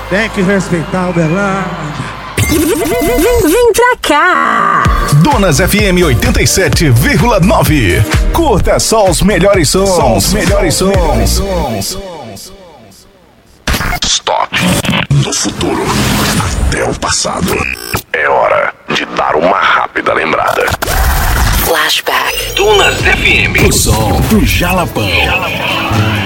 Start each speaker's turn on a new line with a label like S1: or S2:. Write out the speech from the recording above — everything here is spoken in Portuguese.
S1: Tem que respeitar o Uberlândia.
S2: Vem pra cá.
S3: Donas FM 87,9. Curta só os melhores sons.
S4: Stop. Do futuro até o passado. É hora de dar uma rápida lembrada.
S2: Flashback.
S4: Donas FM. O som do Jalapão.